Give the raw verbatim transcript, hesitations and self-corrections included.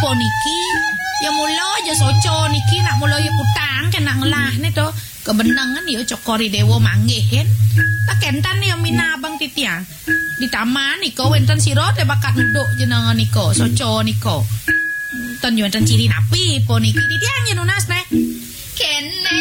po niki? Ya mula aja soco niki nak mula ya kutang kan nak ngelahne to. Kebenangan ya cokori dewa manggih. Tak kentan ya mina abang titiang. Di taman niko wenten sira te bakat nduk jenengan niko soco niko. Ten yo wenten ciri napi po niki titiang ya nunas ne. Kene